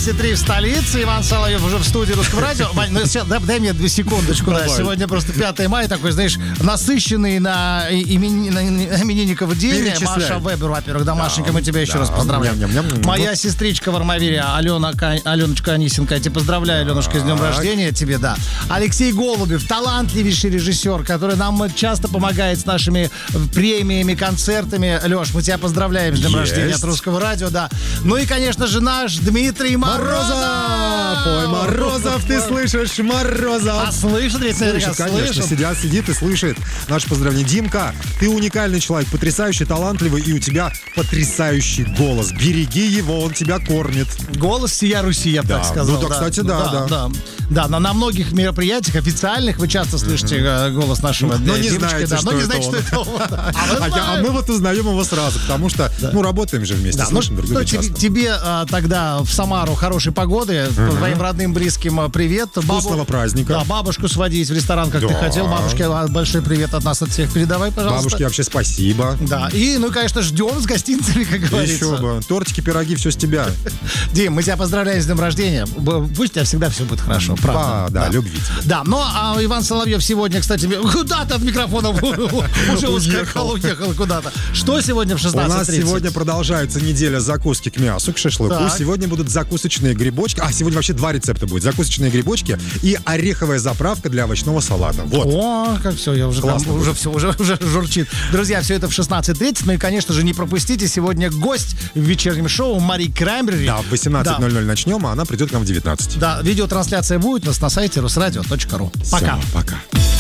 16:03 в столице. Иван Соловьев уже в студии Русского радио. Вань, ну, дай мне 2 секундочку. Да. Сегодня просто 5 мая, такой, знаешь, насыщенный на именинников день. Маша Вебер, во-первых, да, Машенька, мы тебя еще раз поздравляем. Моя сестричка в Армавире, Аленочка Анисенко, я тебя поздравляю, Аленушка, с днем рождения тебе, да. Алексей Голубев, талантливейший режиссер, который нам часто помогает с нашими премиями, концертами. Леш, мы тебя поздравляем с днем рождения от Русского радио, да. Ну и, конечно же, наш Дмитрий Морозов! Ой, Морозов, ты слышишь, Морозов! А слышит ведь, слышит, конечно, сидит и слышит. Наше поздравление. Димка, ты уникальный человек, потрясающий, талантливый, и у тебя потрясающий голос. Береги его, он тебя кормит. Голос всея Руси, я бы так сказал. Ну, да, кстати, да. Да, на многих мероприятиях официальных вы часто слышите голос нашего но не Димочки, знаете, да, что не это знаете, он. что это он. А мы вот узнаем его сразу, потому что, работаем же вместе, слышим друг друга часто. Тебе тогда в Самару хорошей погоды, твоим родным, близким привет. Вкусного праздника. Да, бабушку сводить в ресторан, как ты хотел. Бабушке большой привет от нас, от всех передавай, пожалуйста. Бабушке вообще спасибо. Да, и, ну, конечно, ждем с гостинцами, как говорится. Еще бы. Тортики, пироги, все с тебя. Дим, мы тебя поздравляем с днем рождения. Пусть у тебя всегда все будет хорошо, правда. Да, любви тебе. Да, но Иван Соловьев сегодня, кстати, куда-то от микрофона уже ускакал, уехал куда-то. Что сегодня в 16:30? У нас сегодня продолжается неделя закуски к мясу, к шашлыку. Так. Сегодня будут закусочные грибочки. Сегодня вообще 2 рецепта будет. Закусочные грибочки и ореховая заправка для овощного салата. Вот. О, как все, я уже там, уже журчит. Друзья, все это в 16:30. Ну и, конечно же, не пропустите. Сегодня гость в вечернем шоу Мари Краймбрери. Да, в 18:00 начнем, а она придет к нам в 19. Да, видеотрансляция будет у нас на сайте rusradio.ru. Пока. Пока.